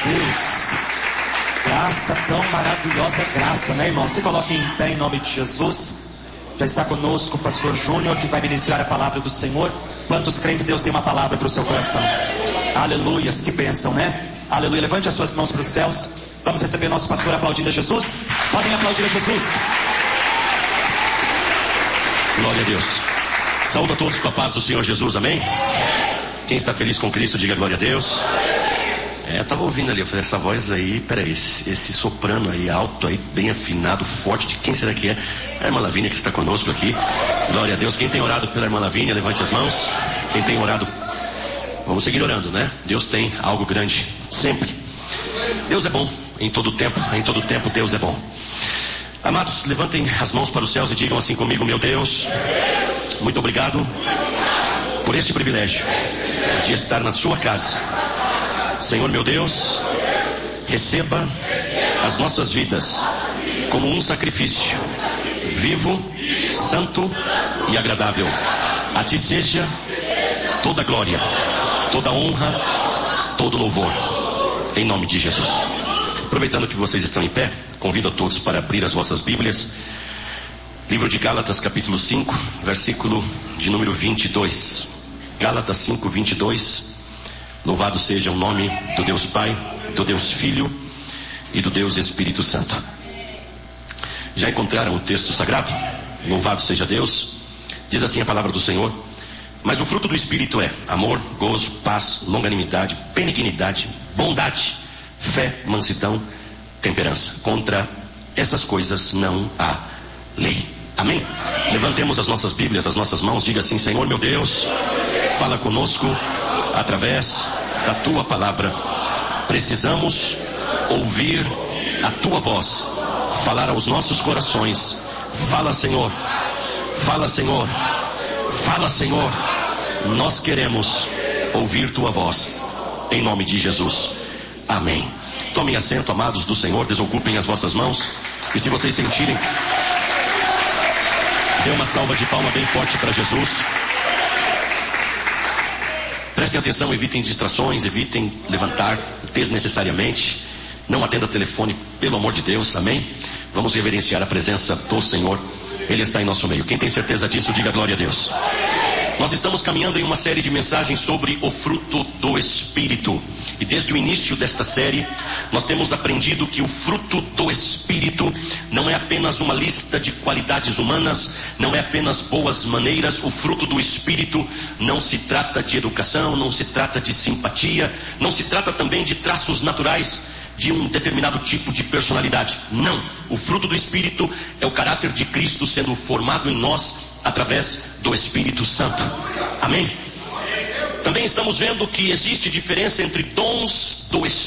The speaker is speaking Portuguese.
Deus. Graça tão maravilhosa, graça, né, irmão? Se coloque em pé em nome de Jesus. Já está conosco o pastor Júnior, que vai ministrar a palavra do Senhor. Quantos creem que Deus tem uma palavra para o seu coração? Aleluias, que bênção, né? Aleluia, levante as suas mãos para os céus. Vamos receber nosso pastor aplaudindo a Jesus. Podem aplaudir a Jesus. Glória a Deus. Saúde a todos com a paz do Senhor Jesus, amém? Quem está feliz com Cristo, diga glória a Deus. Eu estava ouvindo ali, eu falei, essa voz aí, peraí, esse soprano aí, alto aí, bem afinado, forte, de quem será que é? A irmã Lavínia que está conosco aqui. Glória a Deus. Quem tem orado pela irmã Lavínia, levante as mãos. Quem tem orado, vamos seguir orando, né? Deus tem algo grande, sempre. Deus é bom, em todo tempo Deus é bom. Amados, levantem as mãos para os céus e digam assim comigo: meu Deus, muito obrigado por esse privilégio de estar na sua casa. Senhor meu Deus, receba as nossas vidas como um sacrifício vivo, santo e agradável. A ti seja toda glória, toda honra, todo louvor, em nome de Jesus. Aproveitando que vocês estão em pé, convido a todos para abrir as vossas Bíblias. Livro de Gálatas, capítulo 5, versículo de número 22. Gálatas 5, 22. Louvado seja o nome do Deus Pai, do Deus Filho e do Deus Espírito Santo. Já encontraram o texto sagrado? Louvado seja Deus. Diz assim a palavra do Senhor: mas o fruto do Espírito é amor, gozo, paz, longanimidade, benignidade, bondade, fé, mansidão, temperança. Contra essas coisas não há lei. Amém? Levantemos as nossas Bíblias, as nossas mãos. Diga assim: Senhor meu Deus, fala conosco através da tua palavra. Precisamos ouvir a tua voz falar aos nossos corações. Fala, Senhor. Fala, Senhor. Fala, Senhor. Nós queremos ouvir tua voz, em nome de Jesus. Amém. Tomem assento, amados do Senhor. Desocupem as vossas mãos. E se vocês sentirem, dê uma salva de palma bem forte para Jesus. Prestem atenção, evitem distrações, evitem levantar desnecessariamente. Não atenda telefone, pelo amor de Deus, amém? Vamos reverenciar a presença do Senhor. Ele está em nosso meio. Quem tem certeza disso, diga glória a Deus. Nós estamos caminhando em uma série de mensagens sobre o fruto do Espírito. E desde o início desta série, nós temos aprendido que o fruto do Espírito não é apenas uma lista de qualidades humanas, não é apenas boas maneiras. O fruto do Espírito não se trata de educação, não se trata de simpatia, não se trata também de traços naturais de um determinado tipo de personalidade. Não, o fruto do Espírito é o caráter de Cristo sendo formado em nós através do Espírito Santo. Amém? Também estamos vendo que existe diferença entre dons do Espírito